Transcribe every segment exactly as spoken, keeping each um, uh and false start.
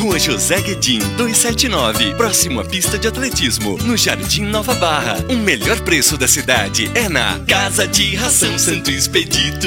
Rua José Guedin, duzentos e setenta e nove, próximo à pista de atletismo, no Jardim Nova Barra. O melhor preço da cidade é na Casa de Ração Santo Expedito.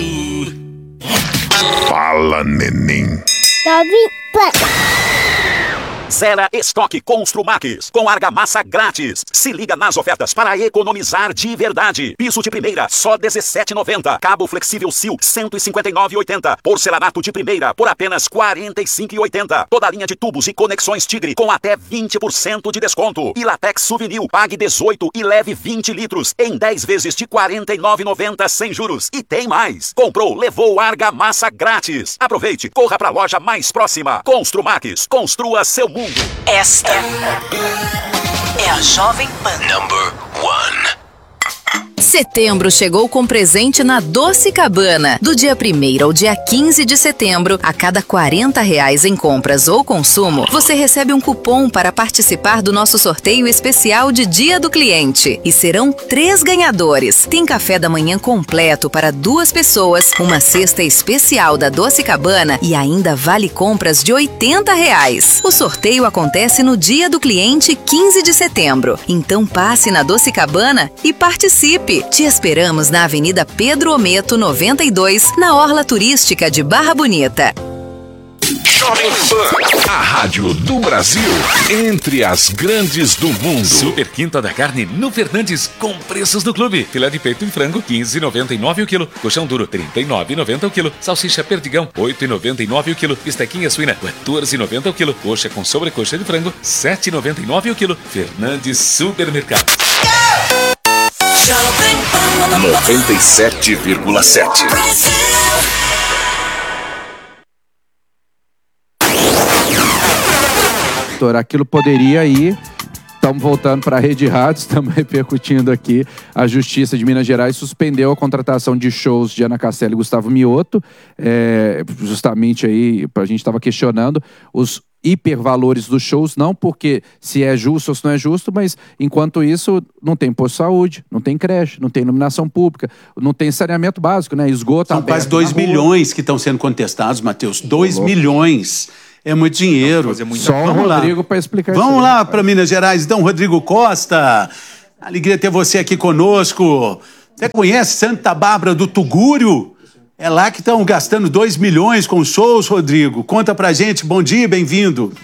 Fala, neném. Jovem Pan. Zera estoque Construmax, com argamassa grátis. Se liga nas ofertas para economizar de verdade. Piso de primeira, só dezessete reais e noventa centavos. Cabo flexível Sil, cento e cinquenta e nove reais e oitenta centavos. Porcelanato de primeira, por apenas quarenta e cinco reais e oitenta centavos. Toda a linha de tubos e conexões Tigre, com até vinte por cento de desconto. E Latex Souvenir, pague dezoito e leve vinte litros, em dez vezes de quarenta e nove reais e noventa centavos, sem juros. E tem mais. Comprou, levou argamassa grátis. Aproveite, corra para a loja mais próxima. Construmax, construa seu mundo. Esta é a Jovem Pan. Number one. Setembro chegou com presente na Doce Cabana. Do dia primeiro ao dia quinze de setembro, a cada quarenta reais em compras ou consumo, você recebe um cupom para participar do nosso sorteio especial de Dia do Cliente. E serão três ganhadores. Tem café da manhã completo para duas pessoas, uma cesta especial da Doce Cabana e ainda vale compras de oitenta reais. O sorteio acontece no Dia do Cliente, quinze de setembro. Então passe na Doce Cabana e participe. Te esperamos na Avenida Pedro Ometo, noventa e dois, na Orla Turística de Barra Bonita. Jovem Pan, a rádio do Brasil, entre as grandes do mundo. Super Quinta da Carne no Fernandes, com preços do clube. Filé de peito e frango, quinze reais e noventa e nove centavos o quilo. Colchão duro, trinta e nove reais e noventa centavos o quilo. Salsicha perdigão, oito reais e noventa e nove centavos o quilo. Bistequinha suína, quatorze reais e noventa centavos o quilo. Coxa com sobrecoxa de frango, sete reais e noventa e nove centavos o quilo. Fernandes Supermercado. noventa e sete vírgula sete. Aquilo poderia ir. Estamos voltando para a Rede Rádio, estamos repercutindo aqui. A Justiça de Minas Gerais suspendeu a contratação de shows de Ana Castela e Gustavo Mioto. É, justamente aí, a gente estava questionando os hipervalores dos shows, não porque se é justo ou se não é justo, mas enquanto isso não tem posto de saúde, não tem creche, não tem iluminação pública, não tem saneamento básico, né? Esgoto São quase dois milhões que estão sendo contestados, Matheus. dois milhões. É muito dinheiro. Só o Rodrigo para explicar isso. Vamos lá para Minas Gerais, então, Rodrigo Costa. Alegria ter você aqui conosco. Você conhece Santa Bárbara do Tugúrio? É lá que estão gastando dois milhões com shows, Rodrigo. Conta pra gente. Bom dia, bem-vindo.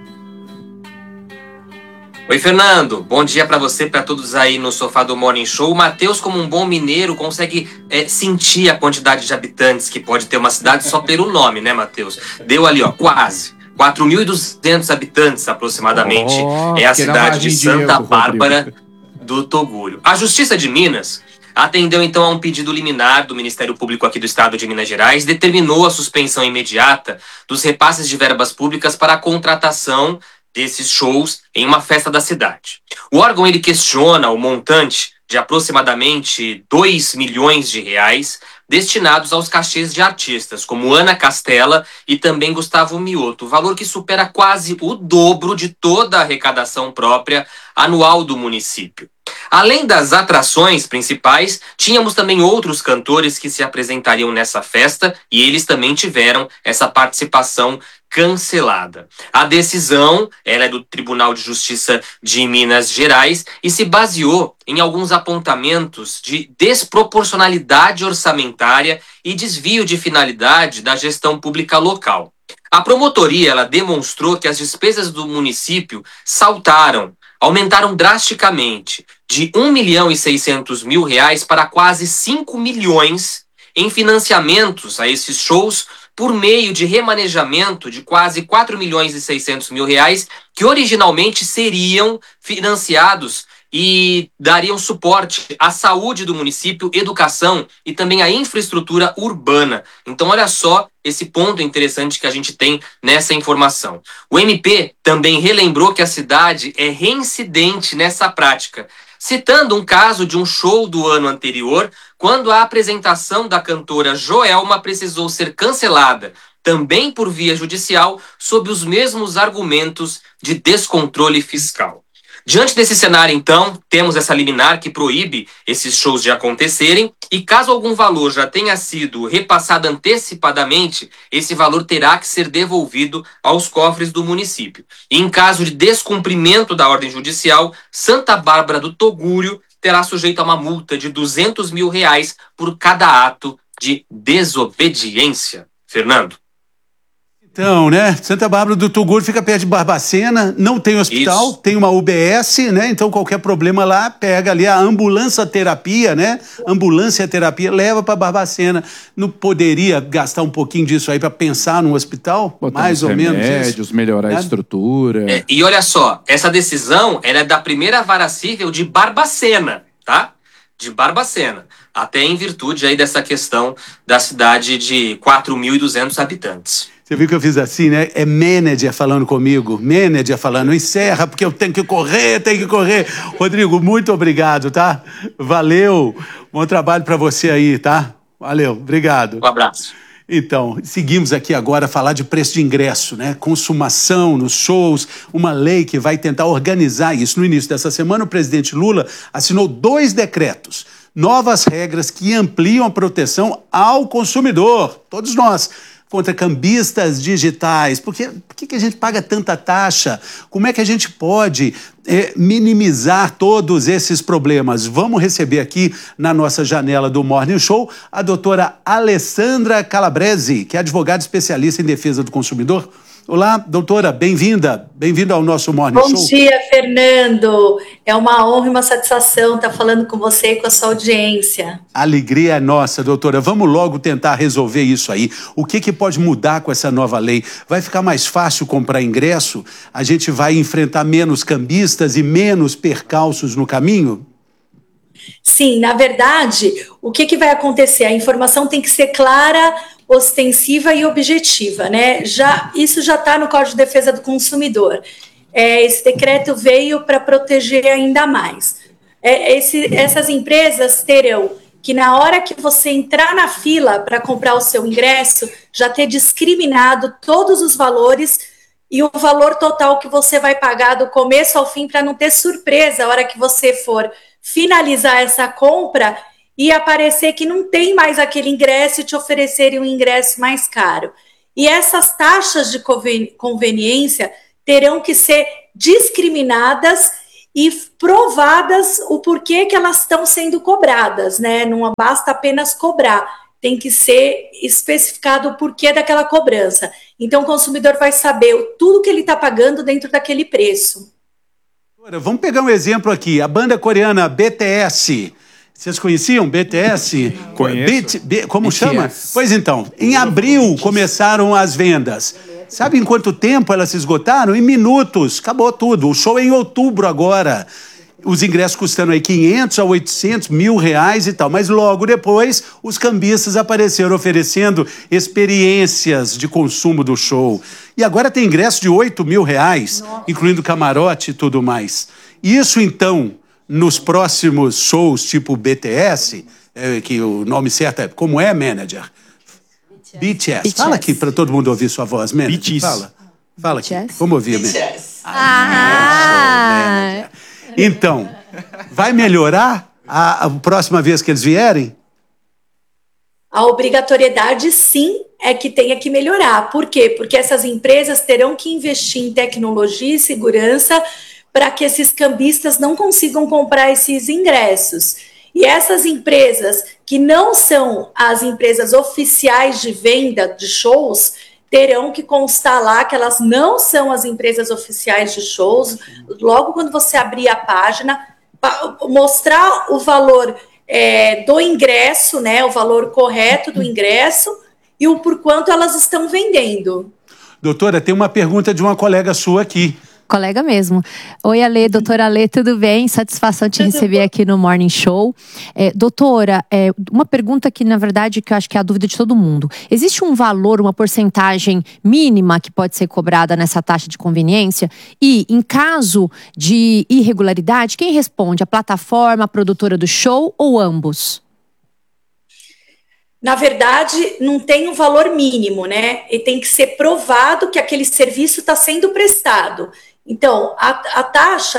Oi, Fernando. Bom dia pra você, pra todos aí no sofá do Morning Show. O Matheus, como um bom mineiro, consegue é, sentir a quantidade de habitantes que pode ter uma cidade só pelo nome, né, Matheus? Deu ali, ó, quase. quatro mil e duzentos habitantes, aproximadamente, oh, é a cidade de Santa Bárbara do Tugúrio. A Justiça de Minas atendeu, então, a um pedido liminar do Ministério Público aqui do Estado de Minas Gerais, determinou a suspensão imediata dos repasses de verbas públicas para a contratação desses shows em uma festa da cidade. O órgão, ele questiona o montante de aproximadamente dois milhões de reais destinados aos cachês de artistas, como Ana Castela e também Gustavo Mioto, valor que supera quase o dobro de toda a arrecadação própria anual do município. Além das atrações principais, tínhamos também outros cantores que se apresentariam nessa festa e eles também tiveram essa participação cancelada. A decisão ela é do Tribunal de Justiça de Minas Gerais e se baseou em alguns apontamentos de desproporcionalidade orçamentária e desvio de finalidade da gestão pública local. A promotoria ela demonstrou que as despesas do município saltaram, aumentaram drasticamente, de um milhão e seiscentos mil reais para quase cinco milhões em financiamentos a esses shows por meio de remanejamento de quase quatro milhões e seiscentos mil reais que originalmente seriam financiados e dariam suporte à saúde do município, educação e também à infraestrutura urbana. Então, olha só esse ponto interessante que a gente tem nessa informação. O M P também relembrou que a cidade é reincidente nessa prática, citando um caso de um show do ano anterior, quando a apresentação da cantora Joelma precisou ser cancelada, também por via judicial, sob os mesmos argumentos de descontrole fiscal. Diante desse cenário, então, temos essa liminar que proíbe esses shows de acontecerem e caso algum valor já tenha sido repassado antecipadamente, esse valor terá que ser devolvido aos cofres do município. E em caso de descumprimento da ordem judicial, Santa Bárbara do Togúrio terá sujeito a uma multa de duzentos mil reais por cada ato de desobediência. Fernando. Então, né? Santa Bárbara do Togúrio fica perto de Barbacena, não tem hospital, Isso. tem uma U B S, né? Então qualquer problema lá, pega ali a ambulância terapia, né? Ambulância terapia, leva para Barbacena. Não poderia gastar um pouquinho disso aí para pensar num hospital? Botar Mais uns ou menos remédios, isso. melhorar É. a estrutura. É, e olha só, essa decisão ela é da primeira vara cível de Barbacena, tá? De Barbacena. Até em virtude aí dessa questão da cidade de quatro mil e duzentos habitantes. Você viu que eu fiz assim, né? É manager falando comigo, manager falando, encerra porque eu tenho que correr, tenho que correr. Rodrigo, muito obrigado, tá? Valeu, bom trabalho para você aí, tá? Valeu, obrigado. Um abraço. Então, seguimos aqui agora a falar de preço de ingresso, né? Consumação nos shows, uma lei que vai tentar organizar isso. No início dessa semana, o presidente Lula assinou dois decretos, novas regras que ampliam a proteção ao consumidor, todos nós, contra cambistas digitais. Por que, por que que a gente paga tanta taxa? Como é que a gente pode é, minimizar todos esses problemas? Vamos receber aqui na nossa janela do Morning Show a doutora Alessandra Calabresi, que é advogada especialista em defesa do consumidor. Olá, doutora, bem-vinda. Bem-vinda ao nosso Morning Bom Show. Bom dia, Fernando. É uma honra e uma satisfação estar falando com você e com a sua audiência. A alegria é nossa, doutora. Vamos logo tentar resolver isso aí. O que que pode mudar com essa nova lei? Vai ficar mais fácil comprar ingresso? A gente vai enfrentar menos cambistas e menos percalços no caminho? Sim, na verdade, o que que vai acontecer? A informação tem que ser clara, ostensiva e objetiva, né? Já, isso já está no Código de Defesa do Consumidor. É, esse decreto veio para proteger ainda mais. É, esse, essas empresas terão que, na hora que você entrar na fila para comprar o seu ingresso, já ter discriminado todos os valores e o valor total que você vai pagar do começo ao fim, para não ter surpresa a hora que você for finalizar essa compra e aparecer que não tem mais aquele ingresso e te oferecerem um ingresso mais caro. E essas taxas de conveniência terão que ser discriminadas e provadas o porquê que elas estão sendo cobradas, né? Não basta apenas cobrar, tem que ser especificado o porquê daquela cobrança. Então o consumidor vai saber tudo que ele está pagando dentro daquele preço. Vamos pegar um exemplo aqui, a banda coreana B T S. Vocês conheciam B T S? Conheço. B, B, como B T S. chama? Pois então, em abril começaram as vendas. Sabe em quanto tempo elas se esgotaram? Em minutos, acabou tudo. O show é em outubro agora. Os ingressos custando aí quinhentos a oitocentos mil reais e tal. Mas logo depois, os cambistas apareceram oferecendo experiências de consumo do show. E agora tem ingresso de oito mil reais, Nossa. Incluindo camarote e tudo mais. Isso, então, nos próximos shows tipo B T S, é, que o nome certo é, como é, manager? B T S. B T S. Fala aqui para todo mundo ouvir sua voz, manager. B T S. Fala. Fala aqui. Vamos ouvir, manager. Ah! Então, vai melhorar a, a próxima vez que eles vierem? A obrigatoriedade, sim, é que tenha que melhorar. Por quê? Porque essas empresas terão que investir em tecnologia e segurança para que esses cambistas não consigam comprar esses ingressos. E essas empresas que não são as empresas oficiais de venda de shows terão que constar lá que elas não são as empresas oficiais de shows. Logo quando você abrir a página, mostrar o valor é, do ingresso, né, o valor correto do ingresso e o por quanto elas estão vendendo. Doutora, tem uma pergunta de uma colega sua aqui. Colega mesmo. Oi, Ale, doutora Ale, tudo bem? Satisfação te receber aqui no Morning Show. É, doutora, é, uma pergunta que, na verdade, que eu acho que é a dúvida de todo mundo. Existe um valor, uma porcentagem mínima que pode ser cobrada nessa taxa de conveniência? E, em caso de irregularidade, quem responde? A plataforma, a produtora do show ou ambos? Na verdade, não tem um valor mínimo, né? E tem que ser provado que aquele serviço está sendo prestado. Então, a, a taxa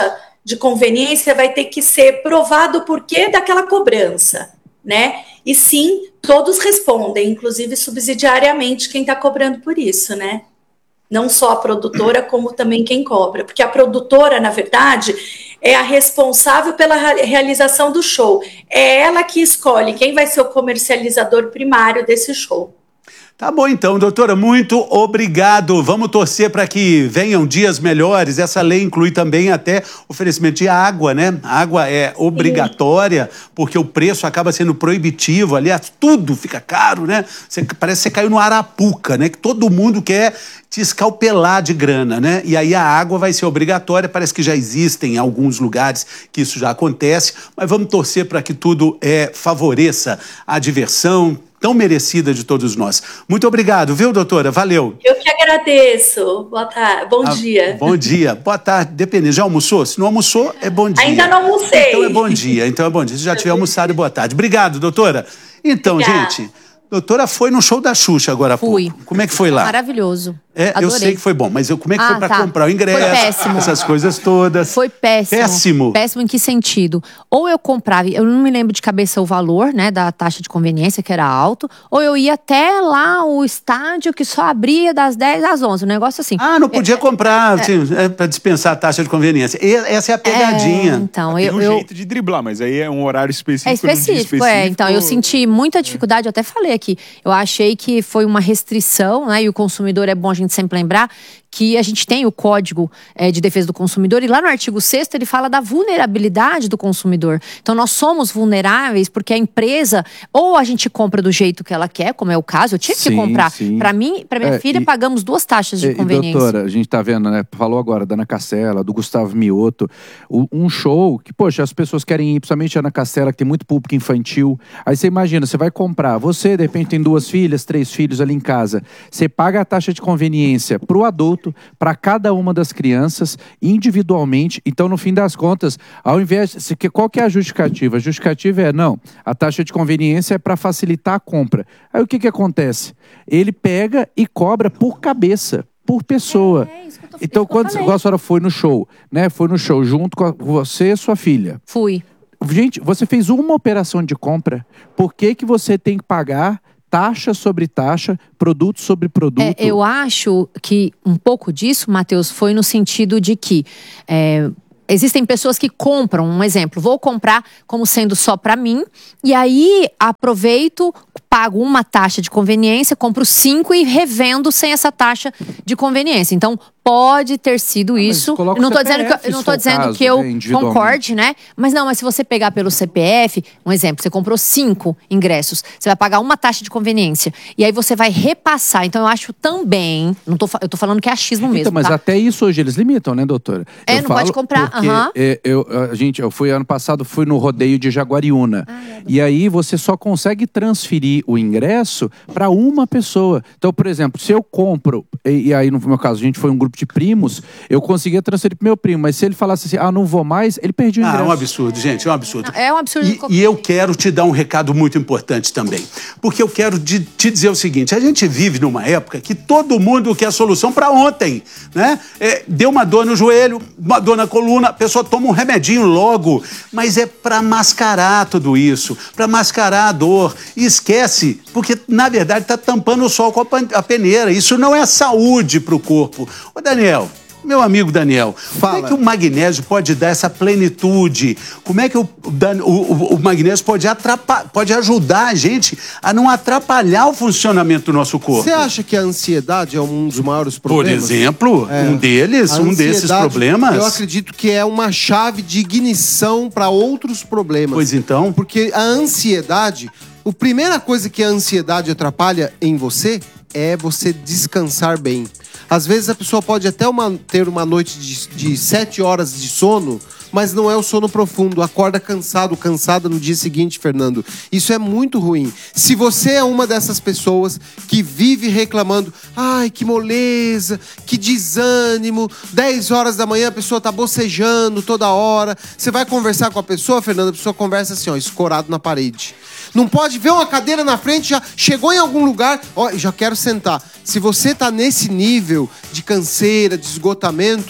de conveniência vai ter que ser provado o porquê daquela cobrança, né? E sim, todos respondem, inclusive subsidiariamente quem está cobrando por isso, né? Não só a produtora, como também quem cobra. Porque a produtora, na verdade, é a responsável pela realização do show. É ela que escolhe quem vai ser o comercializador primário desse show. Tá bom então, doutora, muito obrigado. Vamos torcer para que venham dias melhores. Essa lei inclui também até oferecimento de água, né? A água é obrigatória, porque o preço acaba sendo proibitivo. Aliás, tudo fica caro, né? Você, parece que você caiu no Arapuca, né? Que todo mundo quer te escalpelar de grana, né? E aí a água vai ser obrigatória. Parece que já existem em alguns lugares que isso já acontece, mas vamos torcer para que tudo é, favoreça a diversão tão merecida de todos nós. Muito obrigado, viu, doutora? Valeu. Eu que agradeço. Boa tarde. Bom Ah, dia. Bom dia. Boa tarde. Depende. Já almoçou? Se não almoçou, é bom dia. Ainda não almocei. Então é bom dia. Então é bom dia. Se já tiver almoçado, boa tarde. Obrigado, doutora. Então, Obrigada. gente, doutora foi no show da Xuxa agora há Fui. pouco. Como é que foi lá? Maravilhoso. É, eu Adorei. sei que foi bom, mas eu, como é que Ah, foi para tá. comprar o ingresso? Foi péssimo. Essas coisas todas. Foi péssimo. Péssimo. Péssimo em que sentido? Ou eu comprava, eu não me lembro de cabeça o valor, né, da taxa de conveniência, que era alto, ou eu ia até lá o estádio que só abria das dez às onze, um negócio assim. Ah, não podia comprar assim, é, para dispensar a taxa de conveniência. E essa é a pegadinha. É, então, Tem eu, um eu, jeito de driblar, mas aí é um horário específico. É num dia específico, é. Então, eu senti muita dificuldade, eu até falei aqui. Eu achei que foi uma restrição, né? E o consumidor, é bom a gente sempre lembrar que a gente tem o Código é, de Defesa do Consumidor e lá no artigo sexto ele fala da vulnerabilidade do consumidor. Então, nós somos vulneráveis porque a empresa, ou a gente compra do jeito que ela quer, como é o caso, eu tinha que Sim, comprar. sim. Para mim, para minha É, filha, e- pagamos duas taxas de E, conveniência. doutora, a gente tá vendo, né? Falou agora da Ana Castela, do Gustavo Mioto. O- um show que, poxa, as pessoas querem ir, principalmente a Ana Castela, que tem muito público infantil. Aí você imagina, você vai comprar, você de repente tem duas filhas, três filhos ali em casa. Você paga a taxa de conveniência pro adulto, para cada uma das crianças, individualmente. Então, no fim das contas, ao invés. se- que- Qual que é a justificativa? A justificativa é, não, a taxa de conveniência é para facilitar a compra. Aí o que que acontece? Ele pega e cobra por cabeça, por pessoa. Então, quando igual a senhora foi no show, né? Foi no show junto com a- com você e sua filha. Fui. Gente, você fez uma operação de compra. Por que que você tem que pagar taxa sobre taxa, produto sobre produto? É, eu acho que um pouco disso, Matheus, foi no sentido de que é, existem pessoas que compram, um exemplo, vou comprar como sendo só para mim, e aí aproveito, pago uma taxa de conveniência, compro cinco e revendo sem essa taxa de conveniência. Então, pode ter sido isso. Eu coloca não o tô dizendo que, eu- C P F, eu não se tô for o dizendo caso, que eu né, individualmente. concorde, né? Mas não, mas se você pegar pelo C P F, um exemplo, você comprou cinco ingressos, você vai pagar uma taxa de conveniência. E aí você vai repassar. Então eu acho também, não tô, fa- eu tô falando que é achismo mesmo, Então, mas tá? até isso hoje eles limitam, né, doutora? É, Eu não pode falo comprar, porque, aham. é, eu, a gente, eu fui ano passado, fui no rodeio de Jaguariúna. Ah, e aí você só consegue transferir o ingresso para uma pessoa. Então, por exemplo, se eu compro, e, e aí no meu caso, a gente foi um grupo de primos, eu conseguia transferir pro meu primo, mas se ele falasse assim, ah, não vou mais, ele perdia o Ah, ingresso. é um absurdo, gente, é um absurdo. É um absurdo. E, e eu quero te dar um recado muito importante também. Porque eu quero de- te dizer o seguinte: a gente vive numa época que todo mundo quer solução para ontem, né? É, deu uma dor no joelho, uma dor na coluna, a pessoa toma um remedinho logo. Mas é para mascarar tudo isso, para mascarar a dor. E esquece, porque na verdade está tampando o sol com a pan- a peneira. Isso não é saúde para o corpo. Ô, Daniel. Meu amigo Daniel, como é que o magnésio pode dar essa plenitude? Como é que o, Dan- o, o- o magnésio pode, atrapa- pode ajudar a gente a não atrapalhar o funcionamento do nosso corpo? Você acha que a ansiedade é um dos maiores Por problemas? exemplo, um deles, A um desses ansiedade, problemas? Eu acredito que é uma chave de ignição para outros problemas. Pois então. Porque a ansiedade, a primeira coisa que a ansiedade atrapalha em você é você descansar bem. Às vezes a pessoa pode até uma- ter uma noite de, de sete horas de sono, mas não é o sono profundo. Acorda cansado, cansada no dia seguinte, Fernando. Isso é muito ruim. Se você é uma dessas pessoas que vive reclamando, ai, que moleza, que desânimo, dez horas da manhã a pessoa tá bocejando toda hora. Você vai conversar com a pessoa, Fernando, a pessoa conversa assim, ó, escorado na parede. Não pode ver uma cadeira na frente, já chegou em algum lugar, ó, já quero sentar. Se você tá nesse nível de canseira, de esgotamento,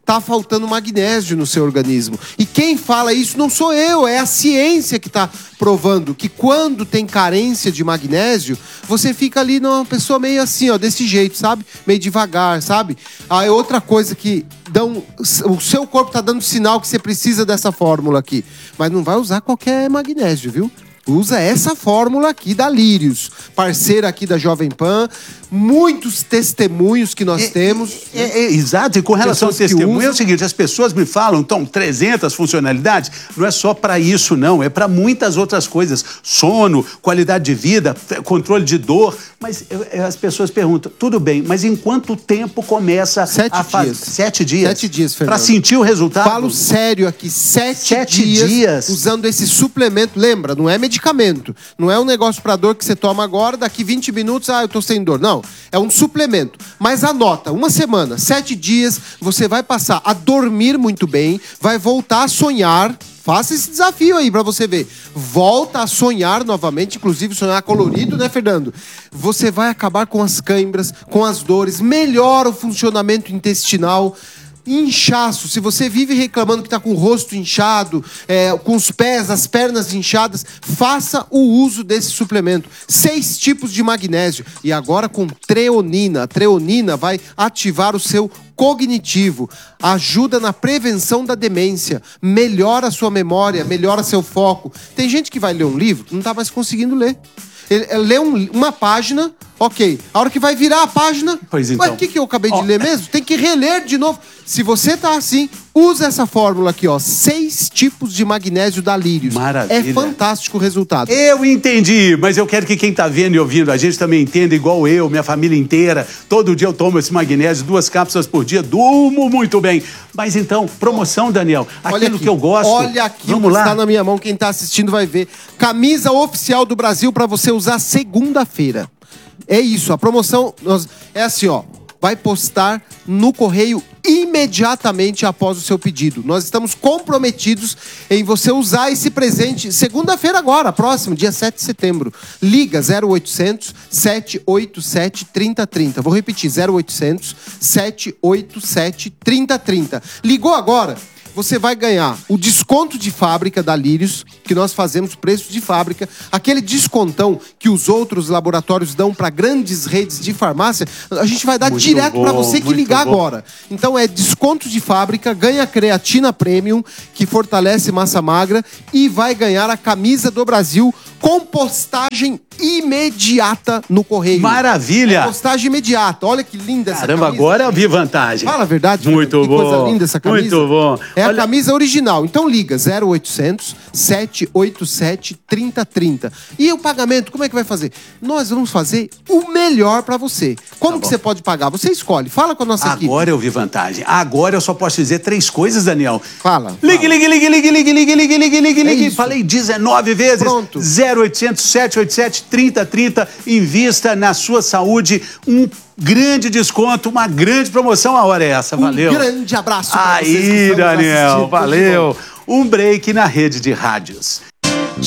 tá faltando magnésio no seu organismo. E quem fala isso não sou eu, é a ciência que tá provando que quando tem carência de magnésio, você fica ali numa pessoa meio assim, ó, desse jeito, sabe? Meio devagar, sabe? Aí outra coisa que dão, o seu corpo tá dando sinal que você precisa dessa fórmula aqui, mas não vai usar qualquer magnésio, viu? Usa essa fórmula aqui da Lírios, parceira aqui da Jovem Pan. Muitos testemunhos que nós é, temos. É, é, é, exato, e com relação ao testemunho, é o seguinte, as pessoas me falam, então, trezentas funcionalidades, não é só para isso não, é para muitas outras coisas, sono, qualidade de vida, controle de dor, mas eu, as pessoas perguntam, tudo bem, mas em quanto tempo começa sete a fazer? Dias. Sete dias? Sete dias, Fernando. Para sentir o resultado? Falo sério aqui, sete, sete dias, dias usando esse suplemento, lembra, não é medicamento, não é um negócio para dor que você toma agora, daqui vinte minutos, ah, eu tô sem dor, não. É um suplemento. Mas anota, uma semana, sete dias, você vai passar a dormir muito bem, vai voltar a sonhar. Faça esse desafio aí pra você ver. Volta a sonhar novamente, inclusive sonhar colorido, né, Fernando? Você vai acabar com as câimbras, com as dores, melhora o funcionamento intestinal. Inchaço, se você vive reclamando que tá com o rosto inchado, é, com os pés, as pernas inchadas, faça o uso desse suplemento. Seis tipos de magnésio. E agora com treonina. A treonina vai ativar o seu cognitivo, ajuda na prevenção da demência, melhora a sua memória, melhora seu foco. Tem gente que vai ler um livro, não tá mais conseguindo ler. Ele, ele lê um, uma página, ok. A hora que vai virar a página, pois então. Ué, o que, que eu acabei oh. de ler mesmo? Tem que reler de novo. Se você tá assim, usa essa fórmula aqui, ó. Seis tipos de magnésio da Lírios. Maravilha. É fantástico o resultado. Eu entendi, mas eu quero que quem tá vendo e ouvindo a gente também entenda, igual eu, minha família inteira. Todo dia eu tomo esse magnésio, duas cápsulas por dia, durmo muito bem. Mas então, promoção, Daniel, Olha aquilo aqui, que eu gosto. Olha aqui, vamos o que lá. está na minha mão, quem tá assistindo vai ver. Camisa oficial do Brasil para você usar segunda-feira. É isso, a promoção nós, é assim, ó. Vai postar no correio imediatamente após o seu pedido. Nós estamos comprometidos em você usar esse presente segunda-feira agora, próximo, dia sete de setembro. Liga zero oitocentos, sete oito sete, três zero três zero. Vou repetir, zero oitocentos, sete oito sete, três zero três zero. Ligou agora? Você vai ganhar o desconto de fábrica da Lírios, que nós fazemos preço de fábrica, aquele descontão que os outros laboratórios dão para grandes redes de farmácia, a gente vai dar Muito direto para bom, você que muito ligar bom. agora. Então é desconto de fábrica, ganha creatina premium, que fortalece massa magra, e vai ganhar a camisa do Brasil com postagem imediata no correio. Maravilha! É postagem imediata. Olha que linda essa Caramba, camisa. agora eu vi vantagem. Fala a verdade. Muito que bom. coisa linda essa camisa. Muito bom. É Olha... a camisa original. Então liga zero oitocentos, sete oito sete, três zero três zero. E o pagamento, como é que vai fazer? Nós vamos fazer o melhor pra você. Como Tá que bom. você pode pagar? Você escolhe. Fala com a nossa equipe. Agora eu vi vantagem. Agora eu só posso dizer três coisas, Daniel. Fala. Ligue, ligue, ligue, ligue, ligue, ligue, ligue, ligue, ligue, É ligue. isso. Falei dezenove vezes. Pronto. zero oitocentos, sete oito sete, três zero três zero. Invista na sua saúde. Um grande desconto, uma grande promoção. A hora é essa. Valeu. Um grande abraço pra vocês que Aí, estão nos Daniel. assistindo. Valeu. Um break na rede de rádios.